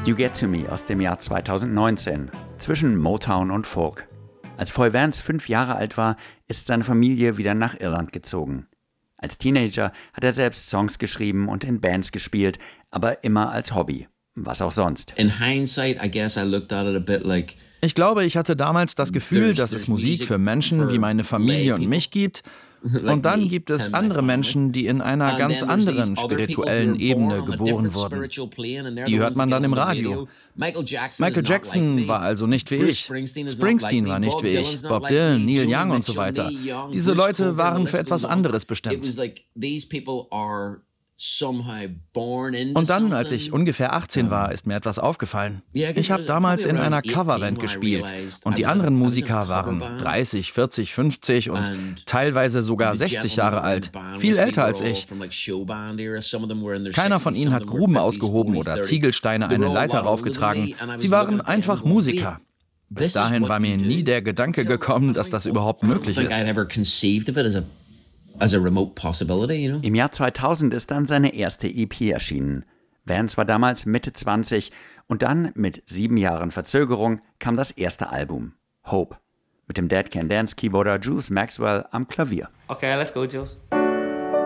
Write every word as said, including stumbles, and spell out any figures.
You Get To Me aus dem Jahr zweitausendneunzehn, zwischen Motown und Folk. Als Foy Vance fünf Jahre alt war, ist seine Familie wieder nach Irland gezogen. Als Teenager hat er selbst Songs geschrieben und in Bands gespielt, aber immer als Hobby. Was auch sonst. In hindsight, I guess I looked at it a bit like Ich glaube, ich hatte damals das Gefühl, dass es Musik für Menschen wie meine Familie und mich gibt. Und dann gibt es andere Menschen, die in einer ganz anderen spirituellen Ebene geboren wurden. Die hört man dann im Radio. Michael Jackson war also nicht wie ich. Springsteen war nicht wie ich. Bob Dylan, Neil Young und so weiter. Diese Leute waren für etwas anderes bestimmt. Und dann, als ich ungefähr achtzehn war, ist mir etwas aufgefallen. Ich habe damals in einer Coverband gespielt und die anderen Musiker waren dreißig, vierzig, fünfzig und teilweise sogar sechzig Jahre alt, viel älter als ich. Keiner von ihnen hat Gruben ausgehoben oder Ziegelsteine eine Leiter raufgetragen. Sie waren einfach Musiker. Bis dahin war mir nie der Gedanke gekommen, dass das überhaupt möglich ist. As a remote possibility, you know? Im Jahr zweitausend ist dann seine erste E P erschienen. Vance war damals Mitte zwanzig und dann, mit sieben Jahren Verzögerung, kam das erste Album, Hope, mit dem Dead Can Dance Keyboarder Jules Maxwell am Klavier. Okay, let's go, Jules.